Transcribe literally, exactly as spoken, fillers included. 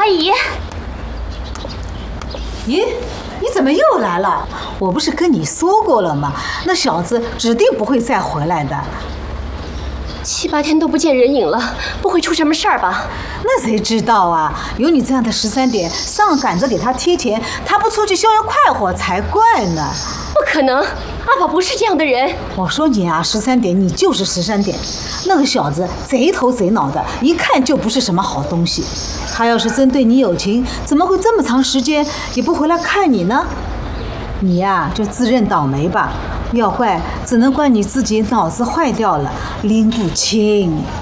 阿姨。 咦，你怎么又来了？我不是跟你说过了吗？那小子指定不会再回来的。 七八天都不见人影了，不会出什么事儿吧？ 那谁知道啊？有你这样的十三点，上赶着给他贴钱，他不出去逍遥快活才怪呢。 不可能，阿宝不是这样的人。 我说你啊，十三点，你就是十三点。那个小子贼头贼脑的，一看就不是什么好东西。他要是真对你有情，怎么会这么长时间也不回来看你呢？你呀、啊，就自认倒霉吧。要怪只能怪你自己脑子坏掉了，拎不清。